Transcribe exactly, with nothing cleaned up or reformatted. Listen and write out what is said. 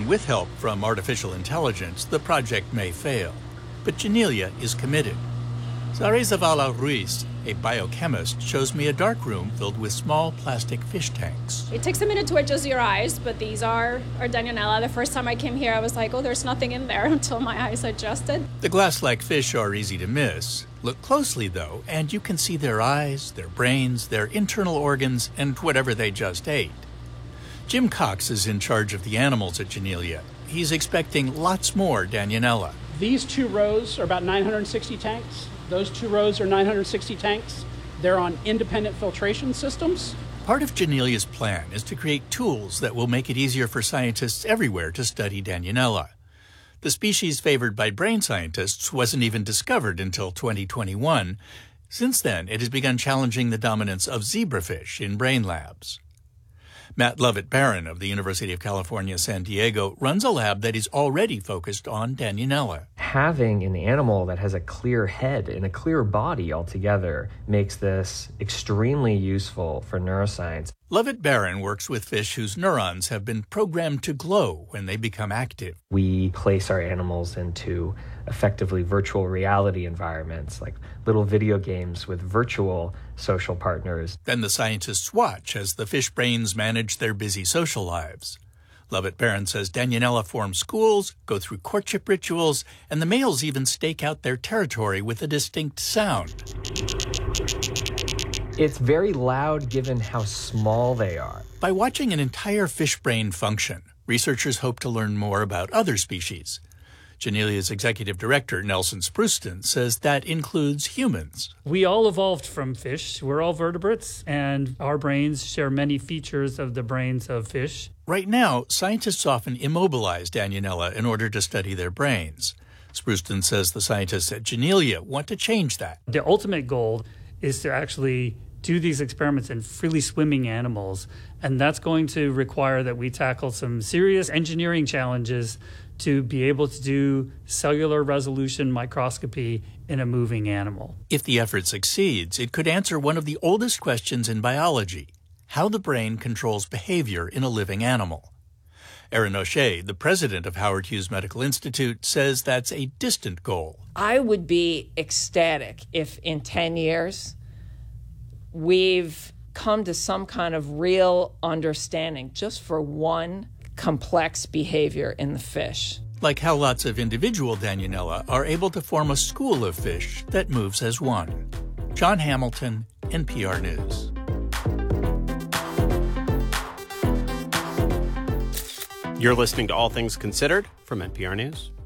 even with help from artificial intelligence, the project may fail. But Janelia is committed. Zavala Ruiz, a biochemist, shows me a dark room filled with small plastic fish tanks. It takes a minute to adjust your eyes, but these are, are Danionella. The first time I came here, I was like, oh, there's nothing in there until my eyes adjusted. The glass-like fish are easy to miss. Look closely, though, and you can see their eyes, their brains, their internal organs, and whatever they just ate. Jim Cox is in charge of the animals at Janelia. He's expecting lots more Danionella. These two rows are about nine hundred sixty tanks. Those two rows are nine hundred sixty tanks. They're on independent filtration systems. Part of Janelia's plan is to create tools that will make it easier for scientists everywhere to study Danionella. The species favored by brain scientists wasn't even discovered until twenty twenty-one. Since then, it has begun challenging the dominance of zebrafish in brain labs. Matt Lovett-Barron of the University of California, San Diego runs a lab that is already focused on Danionella. Having an animal that has a clear head and a clear body altogether makes this extremely useful for neuroscience. Lovett-Barron works with fish whose neurons have been programmed to glow when they become active. We place our animals into effectively virtual reality environments, like little video games with virtual social partners. Then the scientists watch as the fish brains manage their busy social lives. Lovett-Barron says Danionella form schools, go through courtship rituals, and the males even stake out their territory with a distinct sound. It's very loud given how small they are. By watching an entire fish brain function, researchers hope to learn more about other species. Janelia's executive director, Nelson Spruston, says that includes humans. We all evolved from fish. We're all vertebrates, and our brains share many features of the brains of fish. Right now, scientists often immobilize Danionella in order to study their brains. Spruston says the scientists at Janelia want to change that. The ultimate goal is to actually do these experiments in freely swimming animals, and that's going to require that we tackle some serious engineering challenges to be able to do cellular resolution microscopy in a moving animal. If the effort succeeds, it could answer one of the oldest questions in biology: how the brain controls behavior in a living animal. Erin O'Shea, the president of Howard Hughes Medical Institute, says that's a distant goal. I would be ecstatic if in ten years we've come to some kind of real understanding just for one complex behavior in the fish. Like how lots of individual Danionella are able to form a school of fish that moves as one. John Hamilton, N P R News. You're listening to All Things Considered from N P R News.